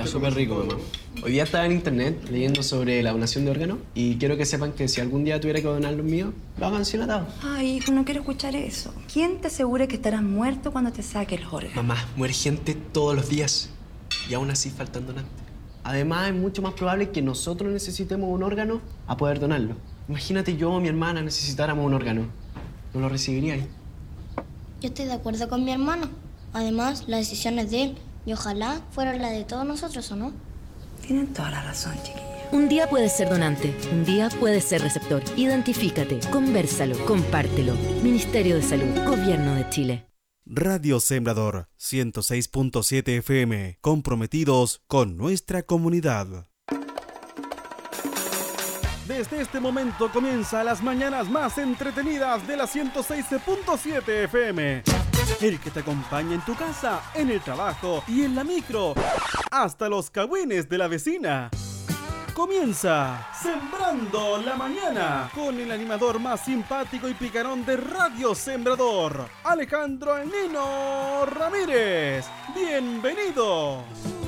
Está súper rico, mamá. Hoy día estaba en internet leyendo sobre la donación de órganos y quiero que sepan que si algún día tuviera que donar los míos, lo hagan sin atado. Ay, hijo, no quiero escuchar eso. ¿Quién te asegura que estarás muerto cuando te saque el órgano? Mamá, muere gente todos los días y aún así faltan donantes. Además, es mucho más probable que nosotros necesitemos un órgano a poder donarlo. Imagínate yo o mi hermana necesitáramos un órgano. ¿No lo recibiríais? Yo estoy de acuerdo con mi hermano. Además, la decisión es de él. Y ojalá fuera la de todos nosotros, ¿o no? Tienen toda la razón, chiquilla. Un día puedes ser donante, un día puedes ser receptor. Identifícate, convérsalo, compártelo. Ministerio de Salud, Gobierno de Chile. Radio Sembrador 106.7 FM, comprometidos con nuestra comunidad. Desde este momento comienza las mañanas más entretenidas de la 106.7 FM. El que te acompaña en tu casa, en el trabajo y en la micro, hasta los cagüines de la vecina. Comienza Sembrando la Mañana con el animador más simpático y picarón de Radio Sembrador, Alejandro El Nino Ramírez. ¡Bienvenido!